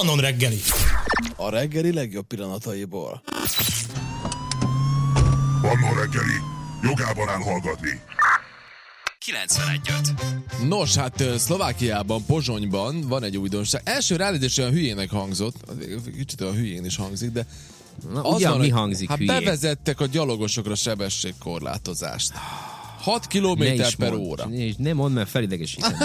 Mannon reggeli. A reggeli legjobb pillanataiból. Mannon reggeli. Jogában áll hallgatni. 91.5. Nos, hát Szlovákiában, Pozsonyban van egy újdonság. Első ránézés olyan hülyének hangzott, kicsit olyan hülyén is hangzik, de ugyan mi hangzik hát hülyén? bevezettek a gyalogosokra sebességkorlátozást. 6 km per óra. Ne mondd, mert felidegesítem.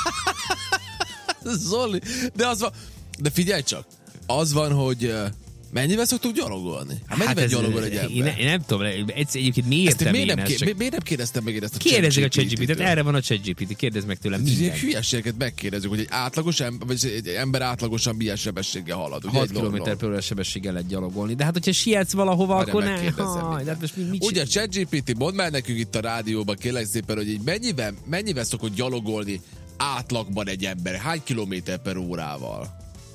Zoli, de figyelj csak, az van, hogy mennyivel szoktuk gyalogolni? Hát mennyivel gyalogol egy ember? Én nem tudom, egyébként miért nem én ezt? Miért nem kérdeztem meg ezt a Kérdezzük a ChatGPT-t, erre van a ChatGPT, kérdezz meg tőlem mindent. Hülyeségeket megkérdezzük, hogy egy átlagos vagy egy ember átlagosan milyen sebességgel halad. 6 km per óra sebességgel lehet gyalogolni, de hát hogyha sietsz valahova, akkor ne. Ugye ChatGPT, mondd már nekünk itt a rádióban, kérlek szépen, hogy így mennyivel szokott gyalogolni átlagban egy ember? Hány kilométer per órával?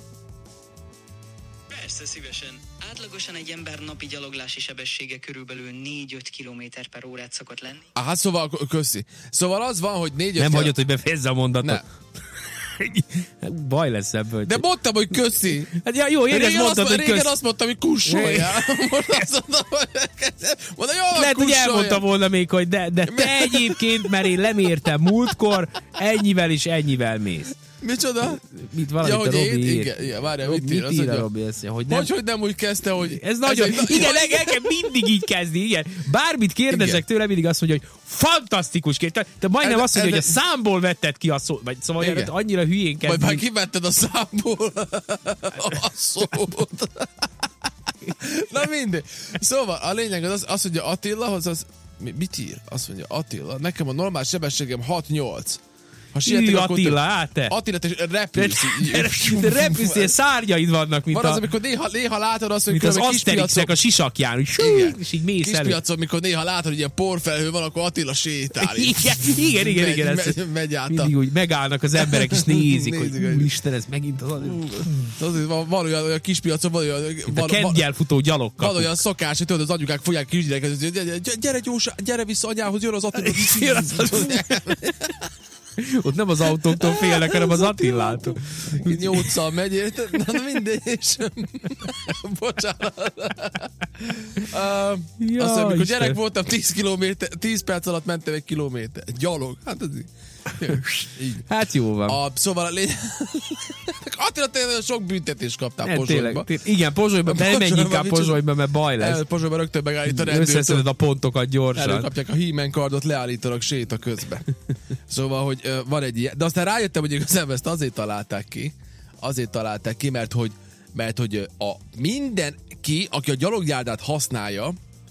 Persze, szívesen. Átlagosan egy ember napi gyaloglási sebessége körülbelül 4-5 km per órát szokott lenni. Hát szóval, köszi. Szóval az van, hogy 4-5 Nem hagyod, hogy befejezze a mondatot. Baj lesz ebből. De mondtam, hogy köszi. Hát ja, jó, én ezt mondtad, hogy régen azt mondtam, hogy kussoljál. Most azt mondtam, hogy jó, lehet, hogy elmondta volna még, hogy de te egyébként, mert én lemértem múltkor, ennyivel is ennyivel mész. Micsoda? Mit valamit a Robi ír. Igen, várjál, mit ír a Robi? Hogy nem úgy kezdte, hogy... Ez nagyon... Igen, nekem mindig így kezdi, igen. Bármit kérdezek tőle, mindig azt mondja, hogy fantasztikus kérdés. Te majdnem azt mondja, hogy a számból vetted ki a szót. Vagy szóval annyira hülyén kezdi. Vagy már kivetted a számból a szót. Na mindegy. Szóval a lényeg az hogy Attila, az... Mit ír? Azt mondja, Attila, nekem a normál sebességem 6-8. Attila, Attila, te repülsz. Repülsz, szárnyaid vannak, mint van az, amikor néha látod azt, hogy mint az Asterixnek a sisakján, és így mész elő. Kispiacon, mikor néha látod, hogy ilyen porfelhő van, akkor Attila sétál. Igen. Megy át. Mindig úgy megállnak az emberek, és nézik, hogy úristen, ez megint az... Van olyan kispiacon, van olyan... A kengyel futó gyalogkapu. Van olyan szokás, hogy tudod, az anyukák fogják kisgyereket, gyere Gyósa, gyere vissza anyához, jön az Attila. Ott nem az autóktól félnek, hanem az Attilától. 8-szal megy, érted? Na mindegy, és... Bocsánat. Azt mondja, mikor gyerek voltam, 10 perc alatt mentem egy kilométer. Gyalog. Hát ez így. Hát jó van. Szóval a lényeg... Attila, tényleg sok büntetést kaptál Pozsonyba. Igen, Pozsonyban, de nem menj inkább Pozsonyba, mert baj lesz. Pozsonyban rögtön megállít a rendőrt. Összeszeded a pontokat gyorsan. Előkapják a He-Man kardot, leállítanak séta közben. Szóval, hogy van egy ilyen. De aztán rájöttem, hogy igazából ezt azért találták ki, mert hogy mindenki, aki a gyalogjárdát használja,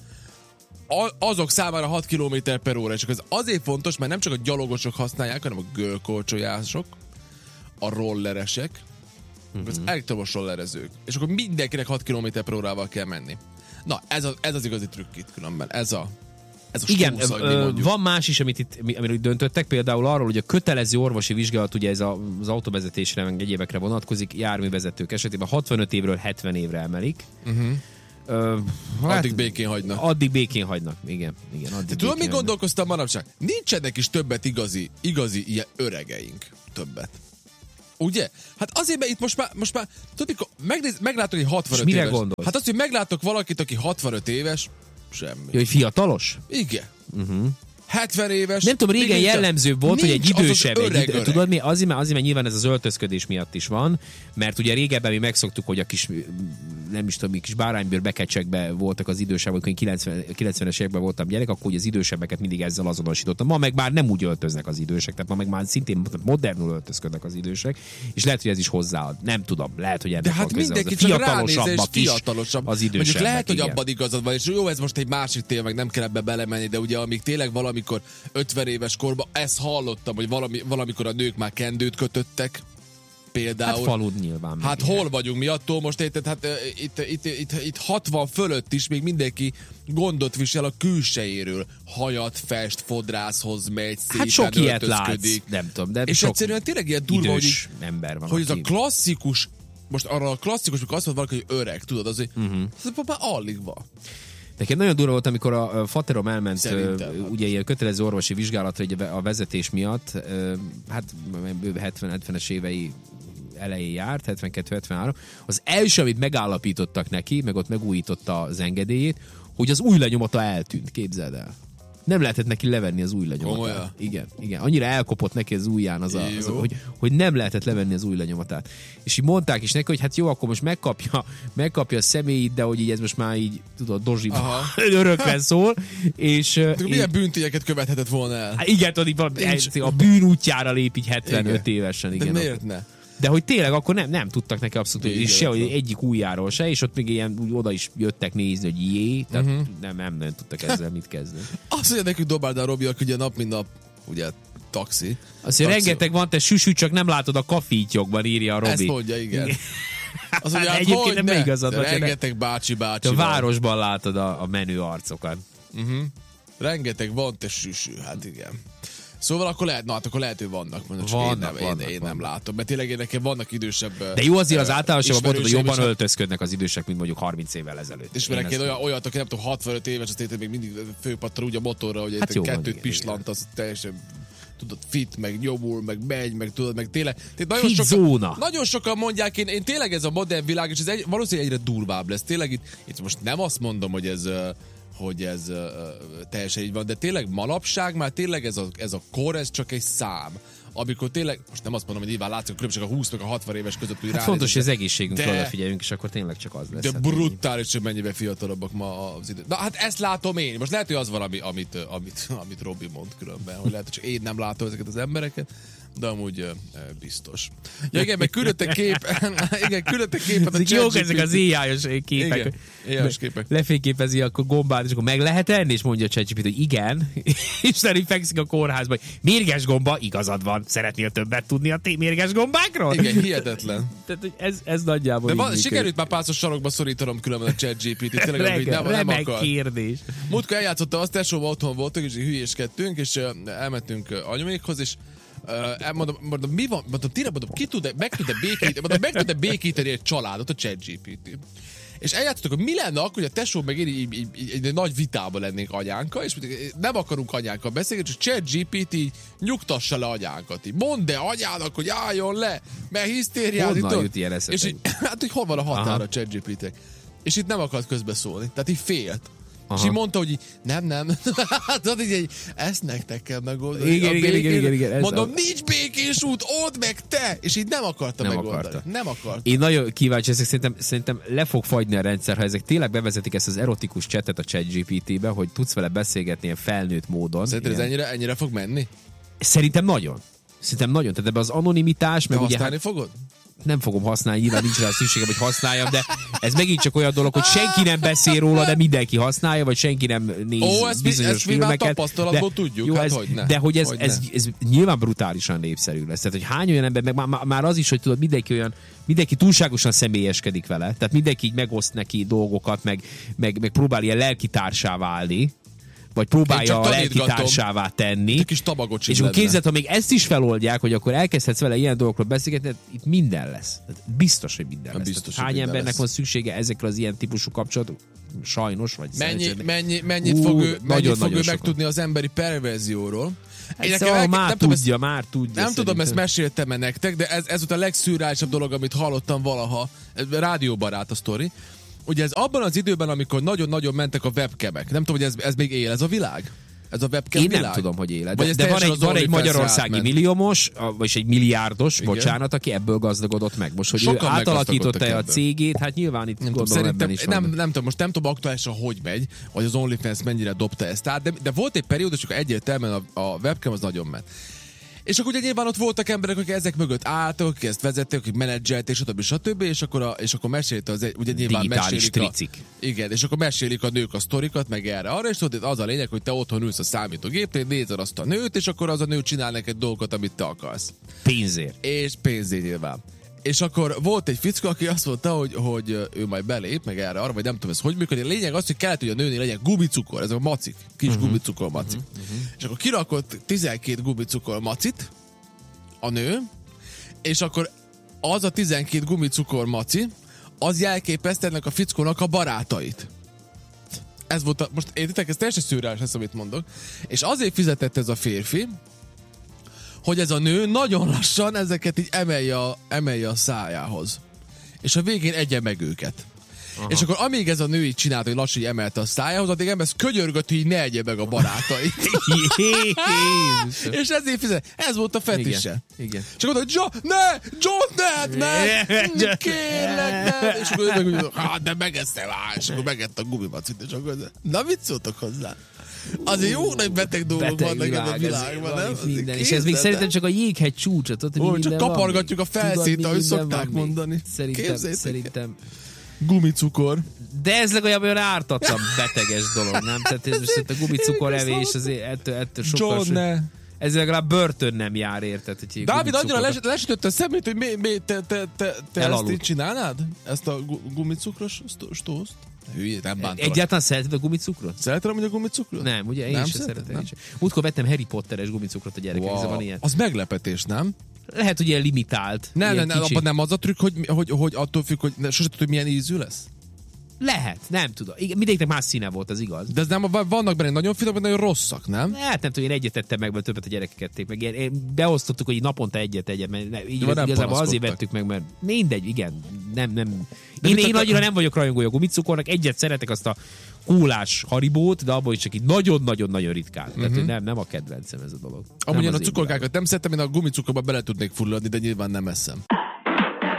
azok számára 6 km per óra. És ez azért fontos, mert nem csak a gyalogosok használják, hanem a görkorcsolyások, a rolleresek, az elektromos rollerezők. És akkor mindenkinek 6 km per órával kell menni. Na, ez az igazi trükk itt különben. Ez a igen, van más is, amiről döntöttek, például arról, hogy a kötelező orvosi vizsgálat, ugye ez az autóvezetésre, meg egyébekre vonatkozik, járművezetők esetében 65 évről 70 évre emelik. Addig békén hagynak. Addig békén hagynak, igen. Tudod, mi gondolkoztam manapság? Nincsenek is többet igazi ilyen öregeink. Többet. Ugye? Hát azért, mert itt most már tudod, meglátok egy 65 éves. Gondolsz? Hát azt, hogy meglátok valakit, aki 65 éves, semmi. Jó, hogy fiatalos? Igen. 70 éves. Nem tudom, régen jellemző volt, hogy egy idősebb. Tudod mi? Azért, mert nyilván ez az öltözködés miatt is van, mert ugye régebben mi megszoktuk, hogy a kis, nem is tudom, kis báránybőr bekecsekbe voltak az idősebbek, amikor 90-es években voltam gyerek, akkor ugye az idősebbeket mindig ezzel azonosítottam. Ma meg már nem úgy öltöznek az idősek, tehát ma meg már szintén modernul öltözködnek az idősek, és lehet, hogy ez is hozzáad. Nem tudom, lehet, hogy ennek van köze. De hát fiatalosabb az idősebbek. Mondjuk lehet, hogy abban igazad van, és jó, ez most egy másik téma, meg nem kell ebbe belemenni, de ugye amíg tényleg valamikor 50 éves korban, ezt hallottam, hogy valamikor a nők már kendőt kötöttek, például. Hát falud nyilván. Hát hol vagyunk mi attól most, érted? Hát itt 60 fölött is még mindenki gondot visel a külsejéről. Hajat fest, fodrászhoz megy, szépen hát sok ilyet öltözködik. Látsz, nem tudom, de és egyszerűen tényleg ilyen durva, hogy ember van, hogy ez a klasszikus, most arra a klasszikus, amikor azt mondod valaki, hogy öreg, tudod, az, hogy ez már alig van. Nekem nagyon durva volt, amikor a faterom elment ugye ilyen kötelező orvosi vizsgálatra a vezetés miatt, hát 70-es évei elején járt, 72-73, az első, amit megállapítottak neki, meg ott megújította az engedélyét, hogy az új lenyomata eltűnt, képzeld el. Nem lehetett neki levenni az új lenyomatát. Igen. Annyira elkopott neki az ujján hogy nem lehetett levenni az új lenyomatát. És így mondták is neki, hogy hát jó, akkor most megkapja a személyit, de hogy így ez most már így, tudod, dozsiba örökre szól. És milyen bűntényeket követhetett volna el? Igen, a bűn útjára lép így 75 évesen. Igen, de miért ne? De hogy tényleg akkor nem tudtak neki abszolút, és se, hogy egyik ujjáról se, és ott még ilyen úgy oda is jöttek nézni, hogy jé, tehát nem tudtak ezzel mit kezdeni. Azt mondja nekünk Dobárdán Robi, hogy ugye nap mint nap, ugye taxi. Azt mondja, rengeteg van, te süsű, csak nem látod a kafítyokban, írja a Robi. Ezt mondja, igen. Azt mondja, hát, egyébként nem igazad, rengeteg bácsi. A városban látod a menő arcokat. Rengeteg van, te süsű, hát igen. Szóval akkor lehet, hogy vannak. Én nem látom. Mert tényleg nekem vannak idősebb. De jó, azért az általánosabban mondod, hogy jobban öltözködnek az idősek, mint mondjuk 30 évvel ezelőtt. És mert én olyat, aki nem tudom, 65 éves, azt még mindig főpattar úgy a motorra, hogy hát kettőt pislant, az teljesen tudod, fit, meg nyomul, meg megy, meg tudod, meg tényleg. Nagyon sokan mondják, én tényleg ez a modern világ, és ez valószínűleg egyre durvább lesz. Tényleg itt most nem azt mondom, hogy ez teljesen így van, de tényleg manapság már tényleg ez a kor, ez csak egy szám. Amikor tényleg, most nem azt mondom, hogy nyilván látszik a különbség a 20 meg a 60 éves között, hogy fontos, hogy az egészségünkre odafigyeljünk, és akkor tényleg csak az lesz. De brutális, hogy mennyivel fiatalabbak ma az idő. Na hát ezt látom én. Most lehet, hogy az van, amit Robi mond különben, hogy lehet, hogy csak én nem látom ezeket az embereket, de amúgy biztos. Ja, igen, meg küldöttek képet a jók ezek az AI-os képek. képek. Lefényképezi akkor gombát, és akkor meg lehet enni, és mondja a ChatGPT, hogy igen, és szerint fekszik a kórházban, hogy mérges gomba, igazad van, szeretnél többet tudni a mérges gombákról? Igen, hihetetlen. Tehát, ez nagyjából de sikerült már pászos sarokba szorítanom különben a ChatGPT, tényleg, hogy nem akar. Kérdés. Múltkor eljátszottam, azt tesóval otthon voltak, és hülyéskedtünk, és elmentünk anyumékhoz, és mondom, mi van? Mondom, meg tud-e békíteni egy családot a ChatGPT? És eljátszottuk, hogy mi lenne akkor, hogy a tesó meg én egy nagy vitában lennénk anyánkkal, és nem akarunk anyánkkal beszélni, csak ChatGPT nyugtassa le anyánkat. Mondd el anyának, hogy álljon le, mert hisztériázik. Honnan jut ilyen eszetek? És hát, hogy hol van a határa a ChatGPT-nek? És itt nem akart közbeszólni, tehát így félt. Aha. És így mondta, hogy nem. Tudod, így ezt nektek kell megoldani. Igen. Mondom, nincs békés út, old meg te! És így nem akarta megoldani. Nem akarta. Én nagyon kíváncsi, szerintem le fog fagyni a rendszer, ha ezek tényleg bevezetik ezt az erotikus chatet a ChatGPT-be, hogy tudsz vele beszélgetni ilyen felnőtt módon. Szerinted ez ennyire fog menni? Szerintem nagyon. Tehát ebben az anonimitás, meg ugye... használni fogod? Nem fogom használni, nyilván nincs rá szükségem, hogy használjam, de ez megint csak olyan dolog, hogy senki nem beszél róla, de mindenki használja, vagy senki nem néz bizonyos filmeket. Ezt tapasztalatból tudjuk, jó, hát hogy ne. De hogy ez nyilván brutálisan népszerű lesz. Tehát, hogy hány olyan ember, meg már az is, hogy tudod, mindenki túlságosan személyeskedik vele, tehát mindenki így megoszt neki dolgokat, meg próbál ilyen lelkitársá válni, vagy próbálja a lelkitársává tenni. Kis és akkor képzeld, ha még ezt is feloldják, hogy akkor elkezdhetsz vele ilyen dolgokról beszélgetni, itt minden lesz. Biztos, hogy minden lesz. Biztos, hány embernek van szüksége ezekre az ilyen típusú kapcsolatok? Sajnos, vagy mennyit fog ő megtudni az emberi perverzióról? Már tudja. Nem tudom, ezt meséltem-e nektek, de ez volt a legszürreálisabb dolog, amit hallottam valaha. Rádióbarát a sztori. Ugye ez abban az időben, amikor nagyon-nagyon mentek a webcamek. Nem tudom, hogy ez még él, ez a világ? Ez a webcam Én világ? nem tudom, hogy él. De van egy magyarországi milliómos, vagy egy milliárdos, igen, bocsánat, aki ebből gazdagodott meg. Most, hogy sokan ő átalakította a cégét, hát nyilván itt gondolom ebben is van. Nem tudom aktuálisan, hogy megy, vagy az OnlyFans mennyire dobta ezt át, de volt egy periódus, amikor egyértelműen a webcam az nagyon ment. És akkor ugye nyilván ott voltak emberek, akik ezek mögött álltak, akik ezt vezették, akik menedzselték, stb. És akkor mesélte ugye nyilván digitális tricik. Igen, és akkor mesélik a nők a sztorikat, meg arra, és tudod, az a lényeg, hogy te otthon ülsz a számítógépnél, nézed azt a nőt, és akkor az a nő csinál neked dolgokat, amit te akarsz. Pénzért. És pénzért nyilván. És akkor volt egy fickó, aki azt mondta, hogy ő majd belép, meg arra, vagy nem tudom, ez hogy működik. A lényeg az, hogy kellett, hogy a nőnél legyen gumicukor, ez a macik, kis gumicukor macik. És akkor kirakott 12 gumicukor macit a nő, és akkor az a 12 gumicukor maci, az jelképezte ennek a fickónak a barátait. Ez volt most értitek, ez teljesen szürreális, ezt amit mondok. És azért fizetett ez a férfi, hogy ez a nő nagyon lassan ezeket így emelje a szájához. És a végén egye meg őket. Aha. És akkor amíg ez a nő így csinálta, hogy lassan így emelte a szájához, addig ember könyörgött, hogy így ne egye meg a barátait. És ezért fizet. Ez volt a fetise. Igen. Csak mondta, hogy John, ne, kérlek, ne. És akkor ő meg, de megeszem, és akkor megett a gumimacit, és akkor na mit szóltok hozzá? Azért jó nagy beteg dolgok vannak ebben a világban, nem? Minden. És ez még szerintem csak a jéghegy csúcsa. Csak kapargatjuk a felszínt, ahogy szokták mondani. Szerintem. Gumicukor. De ez legalább olyan ártatlan beteges dolog, nem? Tehát ez a gumicukor evés azért ettől sokkal... John, ne. Ez legalább börtön nem jár, érted? Dávid annyira lesütött a szemét, hogy te ezt így csinálnád? Ezt a gumicukros stózt? Hülye, nem bántalak. Egyáltalán szereted a gumicukrot? Szeretem amúgy a gumicukrot? Nem, ugye én sem szeretem. Múltkor vettem Harry Potteres gumicukrot a gyerekek, wow. Van ilyen. Az meglepetés, nem? Lehet, hogy ilyen limitált. Nem az a trükk, hogy attól függ, hogy sose tudod, hogy milyen ízű lesz? Lehet, nem tudom. Mindegyiknek más színe volt, az igaz. De ez nem, vannak benne nagyon finomak, nagyon rosszak, nem? Hát nem tudom, én egyet tettem meg, mert többet a gyerekek ették meg. Én beosztottuk, hogy naponta egyet, mert így igazából azért vettük meg, mert mindegy, igen, nem. Én annyira nem vagyok rajongója a gumicukornak, egyet szeretek azt a kólás Haribót, de abból is csak így nagyon-nagyon-nagyon ritkán. Tehát nem a kedvencem ez a dolog. Amúgy én a cukorkákat nem szeretem, én a gumicukorba bele tudnék fulladni, de nyilván nem eszem.